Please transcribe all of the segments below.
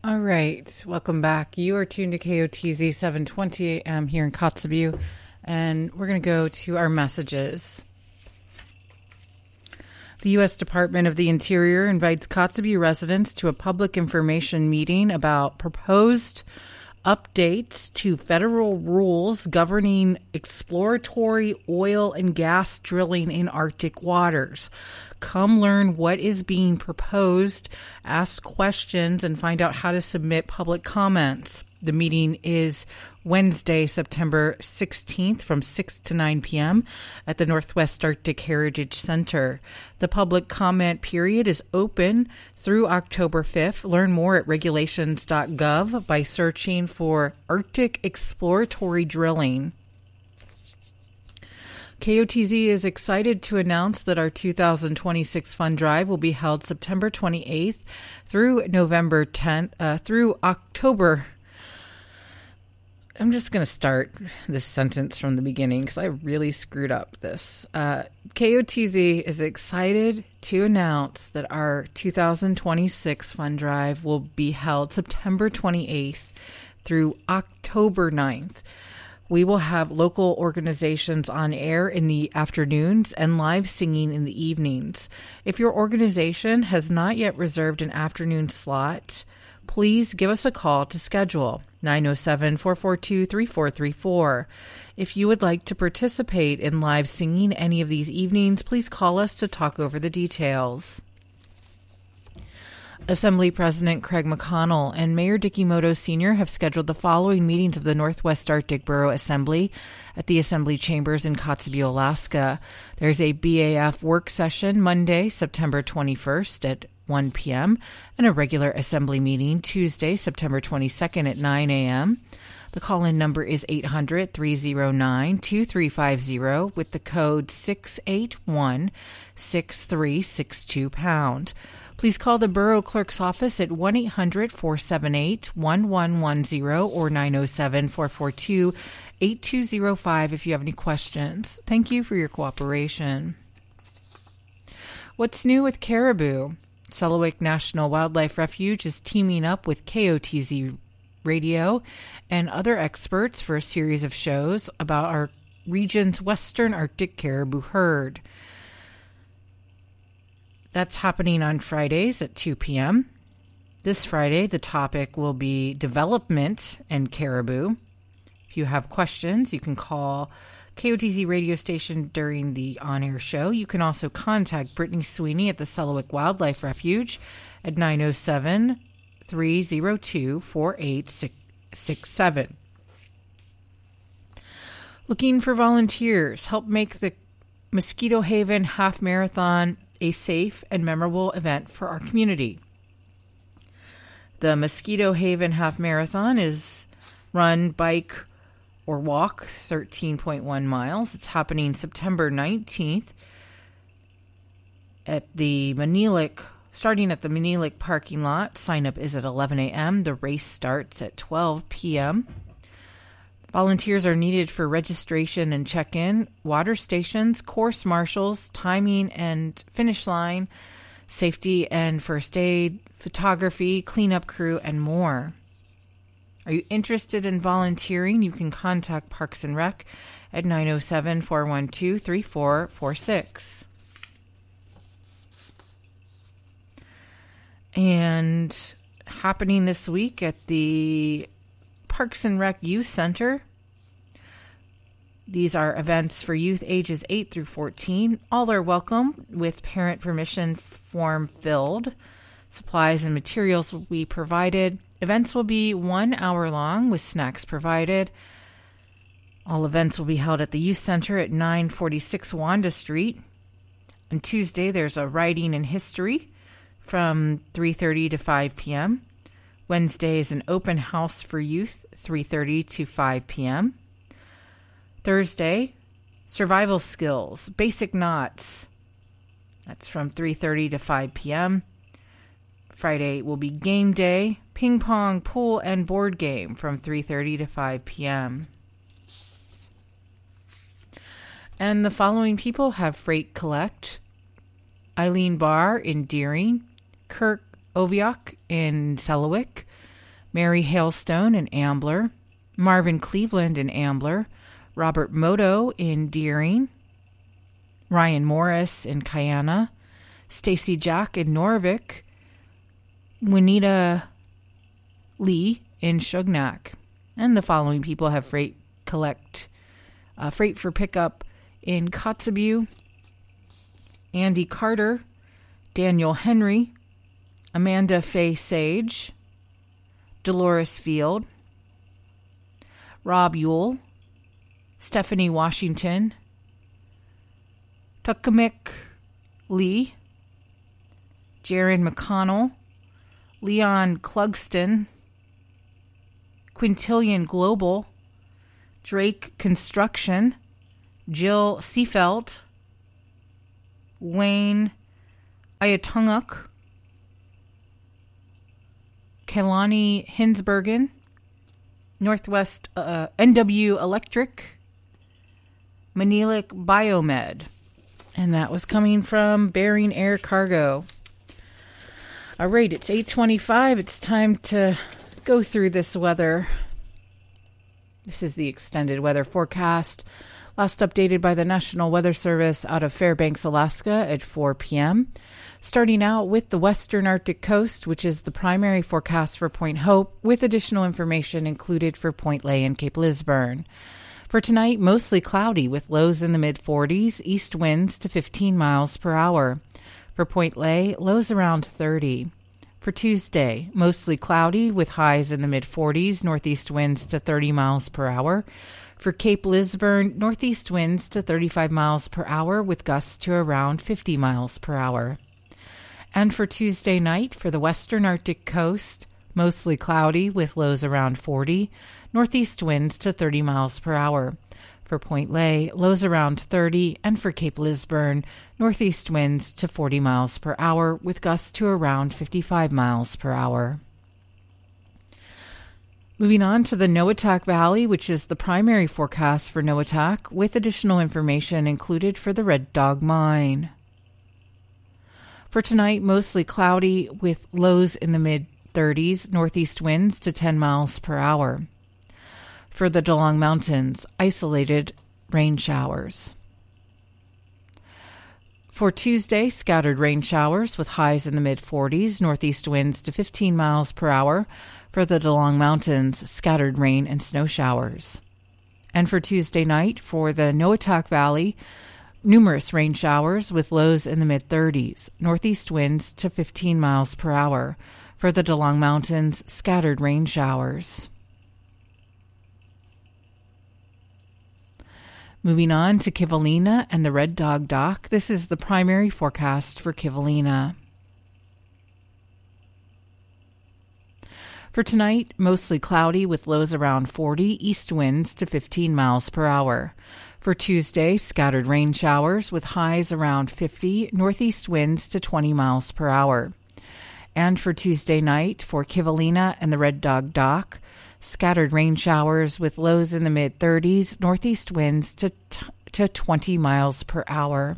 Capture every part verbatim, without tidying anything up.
All right, welcome back. You are tuned to K O T Z seven twenty A M here in Kotzebue, and we're going to go to our messages. The U S Department of the Interior invites Kotzebue residents to a public information meeting about proposed updates to federal rules governing exploratory oil and gas drilling in Arctic waters. Come learn what is being proposed, ask questions, and find out how to submit public comments. The meeting is Wednesday, September sixteenth from six to nine p.m. at the Northwest Arctic Heritage Center. The public comment period is open through October fifth. Learn more at regulations dot gov by searching for Arctic exploratory drilling. K O T Z is excited to announce that our two thousand twenty-six fund drive will be held September twenty-eighth through November tenth, uh, through October. I'm just going to start this sentence from the beginning because I really screwed up this. Uh, K O T Z is excited to announce that our two thousand twenty-six fund drive will be held September twenty-eighth through October ninth. We will have local organizations on air in the afternoons and live singing in the evenings. If your organization has not yet reserved an afternoon slot, please give us a call to schedule nine oh seven, four four two, three four three four. If you would like to participate in live singing any of these evenings, please call us to talk over the details. Assembly President Craig McConnell and Mayor Dicky Moto Senior have scheduled the following meetings of the Northwest Arctic Borough Assembly at the Assembly Chambers in Kotzebue, Alaska. There's a B A F work session Monday, September twenty-first at one p.m. and a regular Assembly meeting Tuesday, September twenty-second at nine a.m. The call-in number is eight hundred, three oh nine, two three five zero with the code six eight one, six three six two pound. Please call the Borough Clerk's office at one eight hundred, four seven eight, one one one zero or nine oh seven, four four two, eight two zero five if you have any questions. Thank you for your cooperation. What's new with caribou? Selawik National Wildlife Refuge is teaming up with K O T Z Radio and other experts for a series of shows about our region's western Arctic caribou herd. That's happening on Fridays at two p.m. This Friday, the topic will be development and caribou. If you have questions, you can call K O T Z radio station during the on-air show. You can also contact Brittany Sweeney at the Selawik Wildlife Refuge at nine oh seven, three oh two, four eight six seven. Looking for volunteers. Help make the Mosquito Haven Half Marathon a safe and memorable event for our community. The Mosquito Haven Half Marathon is run, bike, or walk thirteen point one miles. It's happening September nineteenth at the Manilik, starting at the Manilik parking lot. Sign up is at eleven a.m. The race starts at twelve p.m. Volunteers are needed for registration and check-in, water stations, course marshals, timing and finish line, safety and first aid, photography, cleanup crew, and more. Are you interested in volunteering? You can contact Parks and Rec at nine oh seven, four one two, three four four six. And happening this week at the Parks and Rec Youth Center. These are events for youth ages eight through fourteen. All are welcome with parent permission form filled. Supplies and materials will be provided. Events will be one hour long with snacks provided. All events will be held at the Youth Center at nine forty-six Wanda Street. On Tuesday, there's a writing and history from three thirty to five p.m. Wednesday is an open house for youth, three thirty to five p.m. Thursday, survival skills, basic knots. That's from three thirty to five p.m. Friday will be game day, ping pong, pool, and board game from three thirty to five p.m. And the following people have freight collect: Eileen Barr in Deering, Kirk Oviak in Selawik, Mary Hailstone in Ambler, Marvin Cleveland in Ambler, Robert Moto in Deering, Ryan Morris in Kayana, Stacy Jack in Norvik, Winita Lee in Shugnak. And the following people have freight collect, uh, freight for pickup in Kotzebue: Andy Carter, Daniel Henry, Amanda Faye Sage, Dolores Field, Rob Yule, Stephanie Washington, Tuckamik Lee, Jaron McConnell, Leon Clugston, Quintillion Global, Drake Construction, Jill Seafelt, Wayne Ayatunguk, Kelani Hinsbergen, Northwest uh, N W Electric, Manilik Biomed. And that was coming from Bering Air Cargo. All right, it's eight twenty-five. It's time to go through this weather. This is the extended weather forecast, last updated by the National Weather Service out of Fairbanks, Alaska at four p.m. Starting out with the western Arctic coast, which is the primary forecast for Point Hope, with additional information included for Point Lay and Cape Lisburne. For tonight, mostly cloudy with lows in the mid forties, east winds to fifteen miles per hour. For Point Lay, lows around thirty. For Tuesday, mostly cloudy with highs in the mid forties, northeast winds to thirty miles per hour. For Cape Lisburne, northeast winds to thirty-five miles per hour with gusts to around fifty miles per hour. And for Tuesday night, for the western Arctic coast, mostly cloudy with lows around forty, northeast winds to thirty miles per hour. For Point Lay, lows around thirty, and for Cape Lisburne, northeast winds to forty miles per hour with gusts to around fifty-five miles per hour. Moving on to the Noatak Valley, which is the primary forecast for Noatak, with additional information included for the Red Dog Mine. For tonight, mostly cloudy with lows in the mid thirties, northeast winds to ten miles per hour. For the DeLong Mountains, isolated rain showers. For Tuesday, scattered rain showers with highs in the mid forties, northeast winds to fifteen miles per hour. For the DeLong Mountains, scattered rain and snow showers. And for Tuesday night, for the Noatak Valley, numerous rain showers with lows in the mid thirties, northeast winds to fifteen miles per hour. For the DeLong Mountains, scattered rain showers. Moving on to Kivalina and the Red Dog Dock. This is the primary forecast for Kivalina. For tonight, mostly cloudy with lows around forty, east winds to fifteen miles per hour. For Tuesday, scattered rain showers with highs around fifty, northeast winds to twenty miles per hour. And for Tuesday night, for Kivalina and the Red Dog Dock, scattered rain showers with lows in the mid thirties, northeast winds to t- to twenty miles per hour.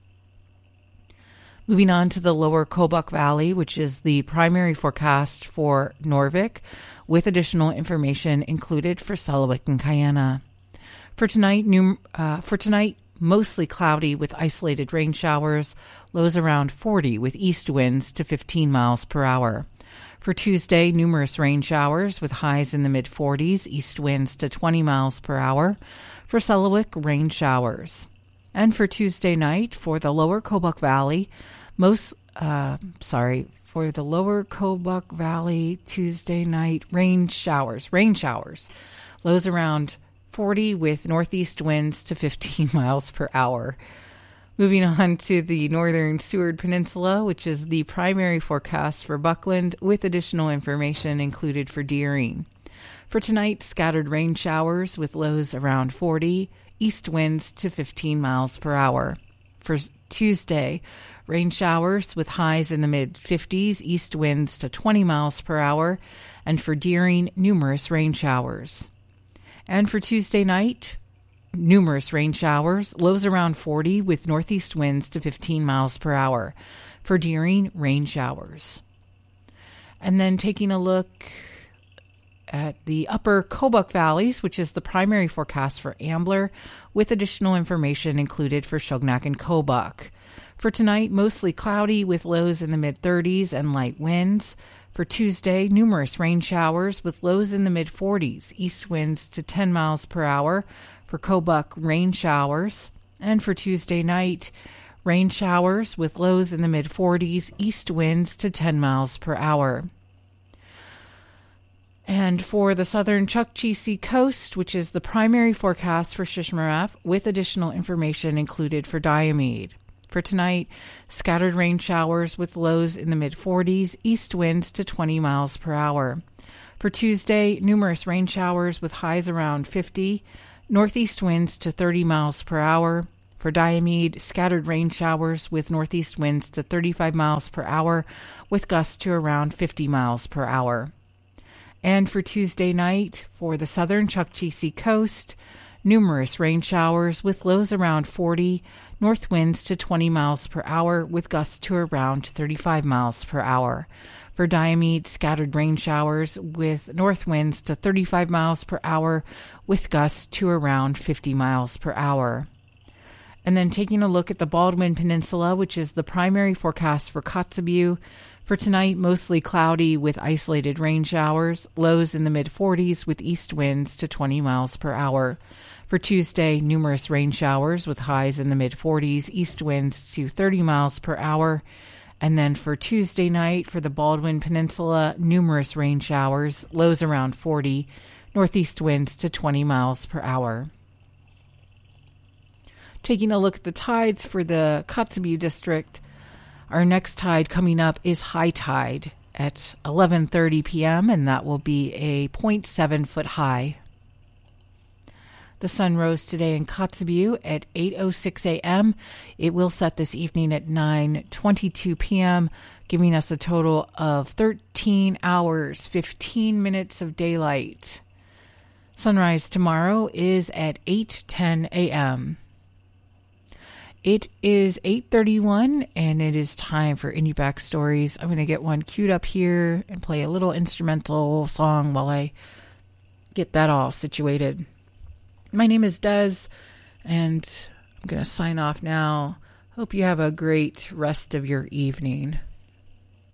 Moving on to the lower Kobuk Valley, which is the primary forecast for Norvik, with additional information included for Selawik and Kayana. For tonight, new, uh, for tonight, mostly cloudy with isolated rain showers, lows around forty with east winds to fifteen miles per hour. For Tuesday, numerous rain showers with highs in the mid forties, east winds to twenty miles per hour. For Selawik, rain showers. And for Tuesday night, for the lower Kobuk Valley, most, uh, sorry, for the lower Kobuk Valley, Tuesday night, rain showers, rain showers. Lows around forty with northeast winds to fifteen miles per hour. Moving on to the northern Seward Peninsula, which is the primary forecast for Buckland, with additional information included for Deering. For tonight, scattered rain showers with lows around forty, east winds to fifteen miles per hour. For Tuesday, rain showers with highs in the mid fifties, east winds to twenty miles per hour. And for Deering, numerous rain showers. And for Tuesday night, numerous rain showers, lows around forty with northeast winds to fifteen miles per hour. For Deering, rain showers. And then taking a look at the upper Kobuk Valleys, which is the primary forecast for Ambler, with additional information included for Shognak and Kobuk. For tonight, mostly cloudy with lows in the mid-thirties and light winds. For Tuesday, numerous rain showers with lows in the mid-forties, east winds to ten miles per hour. For Kobuk, rain showers. And for Tuesday night, rain showers with lows in the mid-forties, east winds to ten miles per hour. And for the southern Chukchi Sea coast, which is the primary forecast for Shishmaref, with additional information included for Diomede. For tonight, scattered rain showers with lows in the mid-forties, east winds to twenty miles per hour. For Tuesday, numerous rain showers with highs around fifty, northeast winds to thirty miles per hour. For Diomede, scattered rain showers with northeast winds to thirty-five miles per hour, with gusts to around fifty miles per hour. And for Tuesday night, for the southern Chukchi Sea coast, numerous rain showers with lows around forty, north winds to twenty miles per hour, with gusts to around thirty-five miles per hour. For Diomede, scattered rain showers with north winds to thirty-five miles per hour, with gusts to around fifty miles per hour. And then taking a look at the Baldwin Peninsula, which is the primary forecast for Kotzebue. For tonight, mostly cloudy with isolated rain showers, lows in the mid-forties with east winds to twenty miles per hour. For Tuesday, numerous rain showers with highs in the mid-forties, east winds to thirty miles per hour. And then for Tuesday night, for the Baldwin Peninsula, numerous rain showers, lows around forty, northeast winds to twenty miles per hour. Taking a look at the tides for the Kotzebue district, our next tide coming up is high tide at eleven thirty p.m., and that will be a zero point seven foot high. The sun rose today in Kotzebue at eight oh six a.m. It will set this evening at nine twenty-two p.m., giving us a total of thirteen hours, fifteen minutes of daylight. Sunrise tomorrow is at eight ten a.m. It is eight thirty-one, and it is time for Indie Backstories. I'm going to get one queued up here and play a little instrumental song while I get that all situated. My name is Des, and I'm going to sign off now. Hope you have a great rest of your evening.